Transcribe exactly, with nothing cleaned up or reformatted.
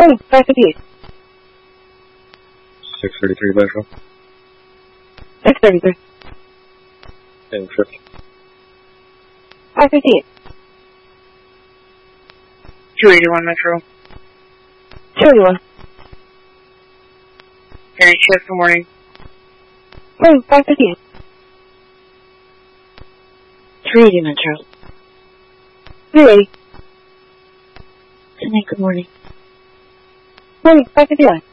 Morning, five fifty-eight. six thirty-three Metro. six thirty-three. And fifty. five fifty-eight. two eighty-one Metro. two eighty-one. Carry shift, good morning. Morning, five fifty-eight. three eighty Metro. three eighty. Tonight, good morning. Morning, five fifty-nine.